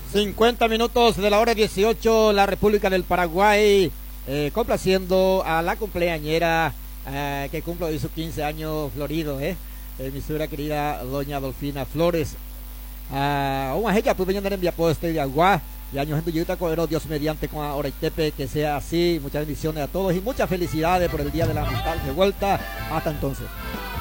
50 minutos de la hora 18, la República del Paraguay, complaciendo a la cumpleañera que cumple hoy sus 15 años florido, mi suegra querida doña Dolfina Flores. Una ella pues venía en Viaposte de Agua y años en Tuyuta Coero, Dios mediante con ahora Itepe, que sea así. Muchas bendiciones a todos y muchas felicidades por el Día de la Amistad de vuelta. Hasta entonces.